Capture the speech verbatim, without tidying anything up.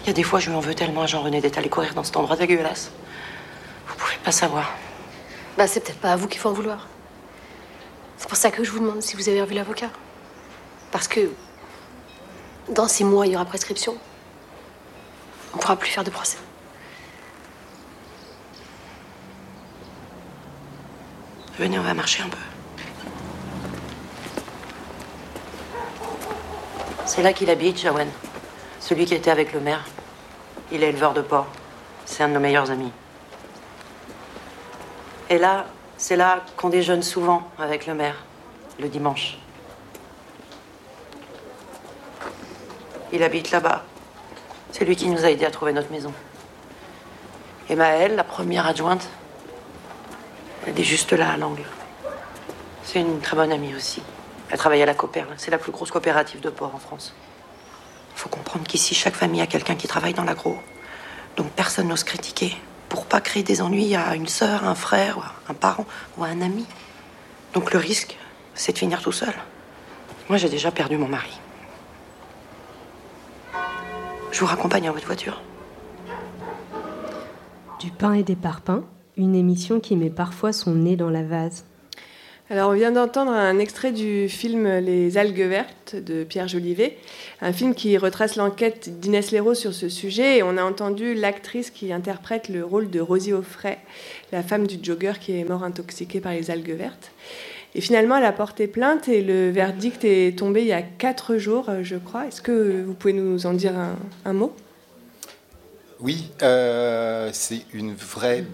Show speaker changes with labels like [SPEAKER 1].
[SPEAKER 1] Il y a des fois, je lui en veux tellement à Jean-René d'être allé courir dans cet endroit dégueulasse. Vous pouvez pas savoir.
[SPEAKER 2] Bah, c'est peut-être pas à vous qu'il faut en vouloir. C'est pour ça que je vous demande si vous avez revu l'avocat. Parce que dans six mois, il y aura prescription. On pourra plus faire de procès.
[SPEAKER 1] Venez, on va marcher un peu. C'est là qu'il habite, Jawen. Celui qui était avec le maire. Il est éleveur de porc. C'est un de nos meilleurs amis. Et là, c'est là qu'on déjeune souvent avec le maire, le dimanche. Il habite là-bas. C'est lui qui nous a aidés à trouver notre maison. Et Maëlle, la première adjointe, elle est juste là, à l'angle. C'est une très bonne amie aussi. Elle travaille à la Coopère. C'est la plus grosse coopérative de porc en France. Faut comprendre qu'ici, chaque famille a quelqu'un qui travaille dans l'agro. Donc personne n'ose critiquer. Pour pas créer des ennuis à une sœur, un frère, un parent ou à un ami. Donc le risque, c'est de finir tout seul. Moi, j'ai déjà perdu mon mari. Je vous raccompagne à votre voiture.
[SPEAKER 3] Du pain et des parpaings, une émission qui met parfois son nez dans la vase.
[SPEAKER 4] Alors, on vient d'entendre un extrait du film Les algues vertes de Pierre Jolivet, un film qui retrace l'enquête d'Inès Léraud sur ce sujet. Et on a entendu l'actrice qui interprète le rôle de Rosie Auffray, la femme du jogger qui est mort intoxiqué par les algues vertes. Et finalement, elle a porté plainte et le verdict est tombé il y a quatre jours, je crois. Est-ce que vous pouvez nous en dire un, un mot ?
[SPEAKER 5] Oui, euh, c'est une vraie